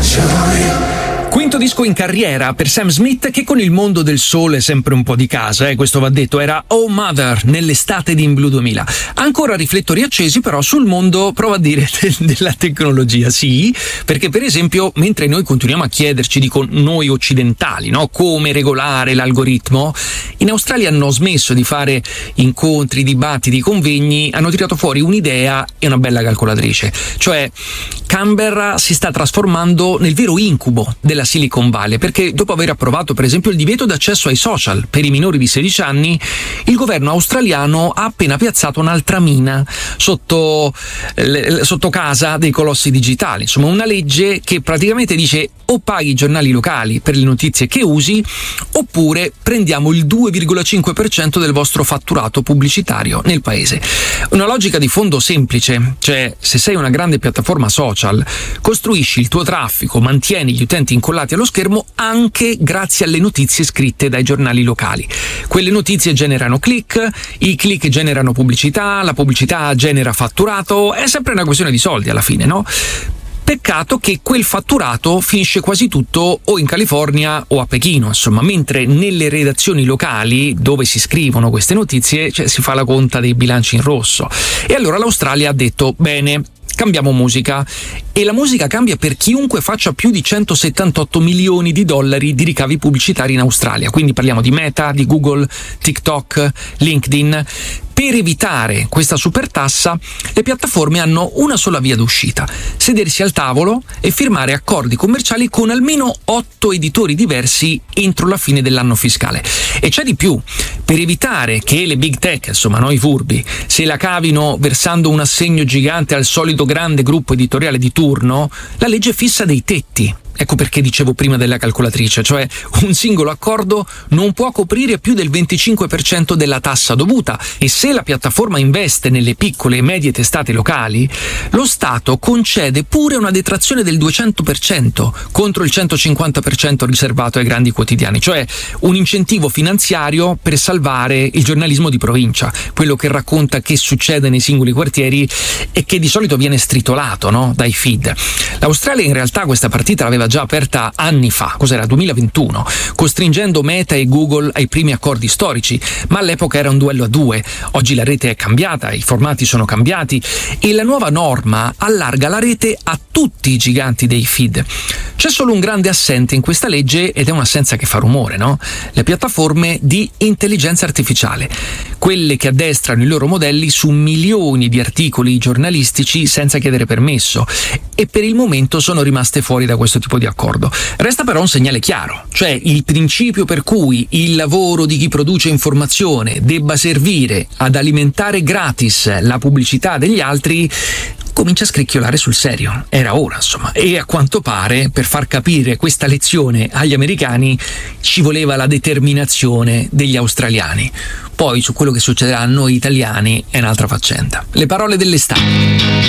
Quinto disco in carriera per Sam Smith, che con il mondo del soul è sempre un po' di casa, questo va detto. Era Oh Mother nell'estate di In Blue 2000. Ancora riflettori accesi però sul mondo, prova a dire, della tecnologia. Sì, perché per esempio mentre noi continuiamo a chiederci, dico noi occidentali, no, come regolare l'algoritmo, in Australia hanno smesso di fare incontri, dibattiti, convegni, hanno tirato fuori un'idea e una bella calcolatrice. Cioè Canberra si sta trasformando nel vero incubo della Silicon Valley, perché dopo aver approvato per esempio il divieto d'accesso ai social per i minori di 16 anni, il governo australiano ha appena piazzato un'altra mina sotto casa dei colossi digitali. Insomma, una legge che praticamente dice: o paghi i giornali locali per le notizie che usi, oppure prendiamo il 2,5% del vostro fatturato pubblicitario nel paese. Una logica di fondo semplice, cioè se sei una grande piattaforma social, costruisci il tuo traffico, mantieni gli utenti incollati allo schermo anche grazie alle notizie scritte dai giornali locali. Quelle notizie generano click, i click generano pubblicità, la pubblicità genera fatturato, è sempre una questione di soldi alla fine, no? Peccato che quel fatturato finisce quasi tutto o in California o a Pechino, insomma, mentre nelle redazioni locali dove si scrivono queste notizie, si fa la conta dei bilanci in rosso. E allora l'Australia ha detto: bene, cambiamo musica. E la musica cambia per chiunque faccia più di 178 milioni di dollari di ricavi pubblicitari in Australia. Quindi parliamo di Meta, di Google, TikTok, LinkedIn. Per evitare questa supertassa, le piattaforme hanno una sola via d'uscita: sedersi al tavolo e firmare accordi commerciali con almeno 8 editori diversi entro la fine dell'anno fiscale. E c'è di più: per evitare che le big tech, insomma noi furbi, se la cavino versando un assegno gigante al solito grande gruppo editoriale di turno, la legge fissa dei tetti. Ecco perché dicevo prima della calcolatrice, cioè un singolo accordo non può coprire più del 25% della tassa dovuta, e se la piattaforma investe nelle piccole e medie testate locali, lo Stato concede pure una detrazione del 200% contro il 150% riservato ai grandi quotidiani, cioè un incentivo finanziario per salvare il giornalismo di provincia, quello che racconta che succede nei singoli quartieri e che di solito viene stritolato, no, dai feed. L'Australia in realtà questa partita l'aveva già aperta anni fa, cos'era, 2021, costringendo Meta e Google ai primi accordi storici, ma all'epoca era un duello a due. Oggi la rete è cambiata, i formati sono cambiati e la nuova norma allarga la rete a tutti i giganti dei feed. C'è solo un grande assente in questa legge, ed è un'assenza che fa rumore, no? Le piattaforme di intelligenza artificiale, quelle che addestrano i loro modelli su milioni di articoli giornalistici senza chiedere permesso, e per il momento sono rimaste fuori da questo tipo di accordo. Resta però un segnale chiaro, cioè il principio per cui il lavoro di chi produce informazione debba servire ad alimentare gratis la pubblicità degli altri comincia a scricchiolare sul serio. Era ora, insomma. E a quanto pare, per far capire questa lezione agli americani, ci voleva la determinazione degli australiani. Poi su quello che succederà a noi italiani è un'altra faccenda. Le parole dell'estate.